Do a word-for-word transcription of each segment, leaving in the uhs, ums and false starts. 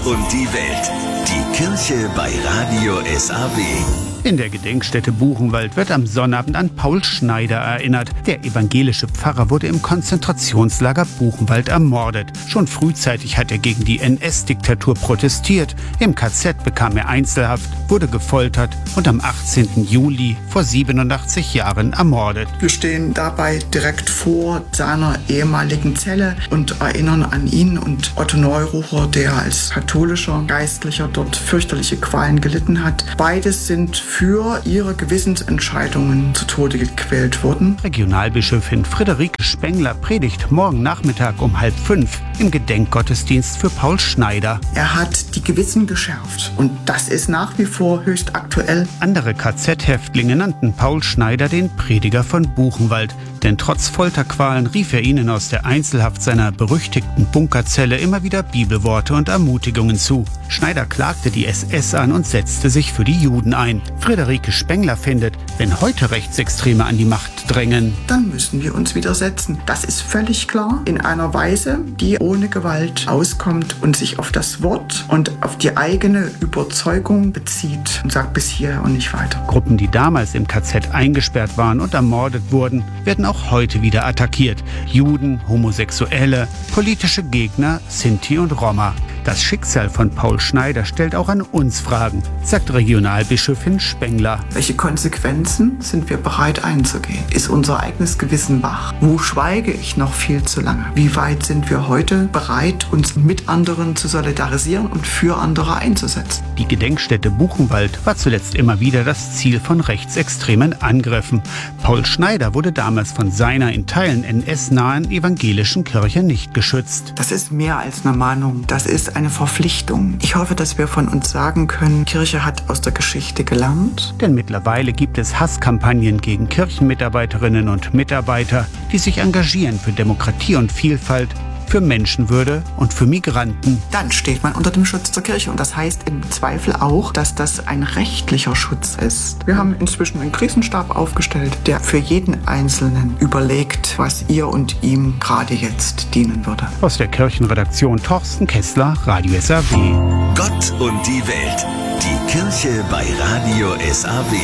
und die Welt. Die Kirche bei Radio S A W. In der Gedenkstätte Buchenwald wird am Sonnabend an Paul Schneider erinnert. Der evangelische Pfarrer wurde im Konzentrationslager Buchenwald ermordet. Schon frühzeitig hat er gegen die N S-Diktatur protestiert. Im K Z bekam er Einzelhaft, wurde gefoltert und am achtzehnten Juli vor siebenundachtzig Jahren ermordet. Wir stehen dabei direkt vor seiner ehemaligen Zelle und erinnern an ihn und Otto Neururer, der als katholischer Geistlicher dort fürchterliche Qualen gelitten hat. Beides sind für ihre Gewissensentscheidungen zu Tode gequält worden. Regionalbischöfin Friederike Spengler predigt morgen Nachmittag um halb fünf im Gedenkgottesdienst für Paul Schneider. Er hat die Gewissen geschärft und das ist nach wie vor höchst aktuell. Andere K Z-Häftlinge nannten Paul Schneider den Prediger von Buchenwald. Denn trotz Folterqualen rief er ihnen aus der Einzelhaft seiner berüchtigten Bunkerzelle immer wieder Bibelworte und Ermutigungen zu. Schneider klagte die S S an und setzte sich für die Juden ein. Friederike Spengler findet, wenn heute Rechtsextreme an die Macht drängen, dann müssen wir uns widersetzen. Das ist völlig klar, in einer Weise, die ohne Gewalt auskommt und sich auf das Wort und auf die eigene Überzeugung bezieht und sagt bis hierher und nicht weiter. Gruppen, die damals im K Z eingesperrt waren und ermordet wurden, werden auch heute wieder attackiert. Juden, Homosexuelle, politische Gegner, Sinti und Roma. Das Schicksal von Paul Schneider stellt auch an uns Fragen, sagt Regionalbischöfin Spengler. Welche Konsequenzen sind wir bereit einzugehen? Ist unser eigenes Gewissen wach? Wo schweige ich noch viel zu lange? Wie weit sind wir heute bereit, uns mit anderen zu solidarisieren und für andere einzusetzen? Die Gedenkstätte Buchenwald war zuletzt immer wieder das Ziel von rechtsextremen Angriffen. Paul Schneider wurde damals von seiner in Teilen N S-nahen evangelischen Kirche nicht geschützt. Das ist mehr als eine Mahnung. Das ist eine Verpflichtung. Ich hoffe, dass wir von uns sagen können, Kirche hat aus der Geschichte gelernt. Denn mittlerweile gibt es Hasskampagnen gegen Kirchenmitarbeiterinnen und Mitarbeiter, die sich engagieren für Demokratie und Vielfalt, für Menschenwürde und für Migranten. Dann steht man unter dem Schutz der Kirche und das heißt im Zweifel auch, dass das ein rechtlicher Schutz ist. Wir haben inzwischen einen Krisenstab aufgestellt, der für jeden Einzelnen überlegt, was ihr und ihm gerade jetzt dienen würde. Aus der Kirchenredaktion Torsten Kessler, Radio S A W. Gott und die Welt. Die Kirche bei Radio S A W.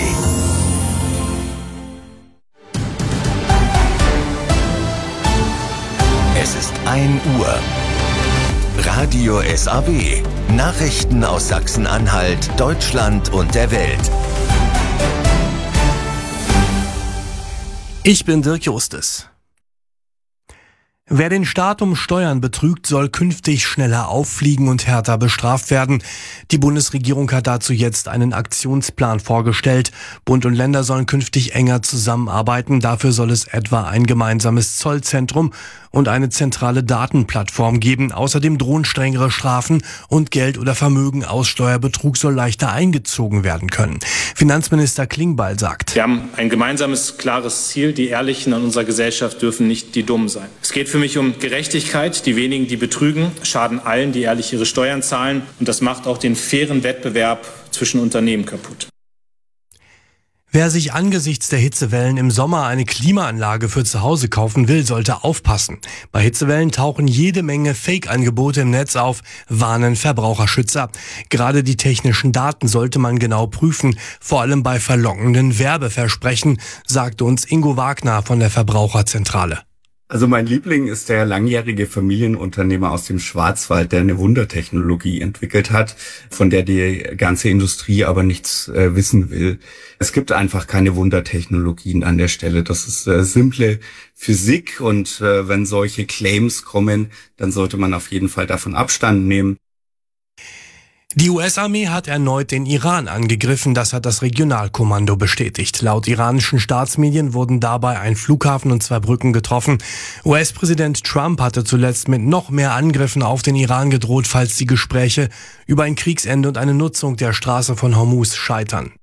Es ist ein Uhr. Radio S A W. Nachrichten aus Sachsen-Anhalt, Deutschland und der Welt. Ich bin Dirk Justus. Wer den Staat um Steuern betrügt, soll künftig schneller auffliegen und härter bestraft werden. Die Bundesregierung hat dazu jetzt einen Aktionsplan vorgestellt. Bund und Länder sollen künftig enger zusammenarbeiten. Dafür soll es etwa ein gemeinsames Zollzentrum und eine zentrale Datenplattform geben. Außerdem drohen strengere Strafen und Geld oder Vermögen aus Steuerbetrug soll leichter eingezogen werden können. Finanzminister Klingbeil sagt: Wir haben ein gemeinsames, klares Ziel. Die Ehrlichen an unserer Gesellschaft dürfen nicht die Dummen sein. Es geht für mich um Gerechtigkeit. Die wenigen, die betrügen, schaden allen, die ehrlich ihre Steuern zahlen. Und das macht auch den fairen Wettbewerb zwischen Unternehmen kaputt. Wer sich angesichts der Hitzewellen im Sommer eine Klimaanlage für zu Hause kaufen will, sollte aufpassen. Bei Hitzewellen tauchen jede Menge Fake-Angebote im Netz auf, warnen Verbraucherschützer. Gerade die technischen Daten sollte man genau prüfen, vor allem bei verlockenden Werbeversprechen, sagte uns Ingo Wagner von der Verbraucherzentrale. Also mein Liebling ist der langjährige Familienunternehmer aus dem Schwarzwald, der eine Wundertechnologie entwickelt hat, von der die ganze Industrie aber nichts äh, wissen will. Es gibt einfach keine Wundertechnologien an der Stelle. Das ist äh, simple Physik und äh, wenn solche Claims kommen, dann sollte man auf jeden Fall davon Abstand nehmen. Die U S-Armee hat erneut den Iran angegriffen, das hat das Regionalkommando bestätigt. Laut iranischen Staatsmedien wurden dabei ein Flughafen und zwei Brücken getroffen. U S-Präsident Trump hatte zuletzt mit noch mehr Angriffen auf den Iran gedroht, falls die Gespräche über ein Kriegsende und eine Nutzung der Straße von Hormuz scheitern.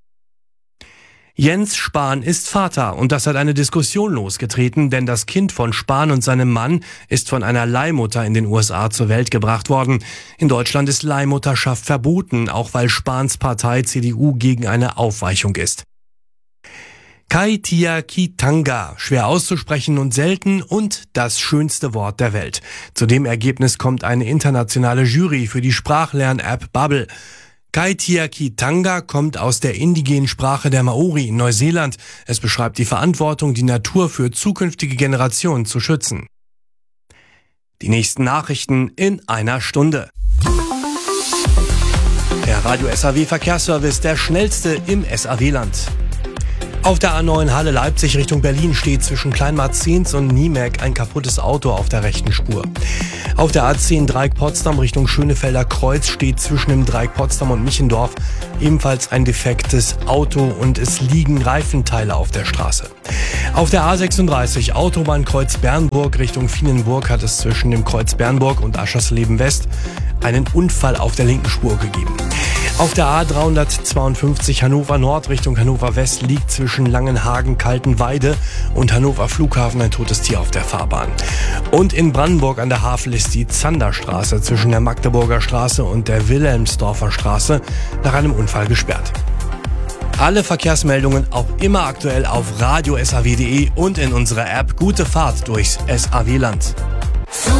Jens Spahn ist Vater und das hat eine Diskussion losgetreten, denn das Kind von Spahn und seinem Mann ist von einer Leihmutter in den U S A zur Welt gebracht worden. In Deutschland ist Leihmutterschaft verboten, auch weil Spahns Partei C D U gegen eine Aufweichung ist. Kaitiakitanga, schwer auszusprechen und selten und das schönste Wort der Welt. Zu dem Ergebnis kommt eine internationale Jury für die Sprachlern-App Babbel. Kaitiakitanga kommt aus der indigenen Sprache der Maori in Neuseeland. Es beschreibt die Verantwortung, die Natur für zukünftige Generationen zu schützen. Die nächsten Nachrichten in einer Stunde. Der Radio S A W Verkehrsservice, der schnellste im S A W-Land. Auf der A neun Halle Leipzig Richtung Berlin steht zwischen Kleinmarzens und Niemek ein kaputtes Auto auf der rechten Spur. Auf der A zehn Dreieck Potsdam Richtung Schönefelder Kreuz steht zwischen dem Dreieck Potsdam und Michendorf ebenfalls ein defektes Auto und es liegen Reifenteile auf der Straße. Auf der A sechsunddreißig Autobahnkreuz Bernburg Richtung Vienenburg hat es zwischen dem Kreuz Bernburg und Aschersleben West einen Unfall auf der linken Spur gegeben. Auf der A dreihundertzweiundfünfzig Hannover Nord Richtung Hannover West liegt zwischen Langenhagen, Kaltenweide und Hannover Flughafen ein totes Tier auf der Fahrbahn. Und in Brandenburg an der Havel ist die Zanderstraße zwischen der Magdeburger Straße und der Wilhelmsdorfer Straße nach einem Unfall gesperrt. Alle Verkehrsmeldungen auch immer aktuell auf radio S A W punkt de und in unserer App Gute Fahrt durchs S A W-Land.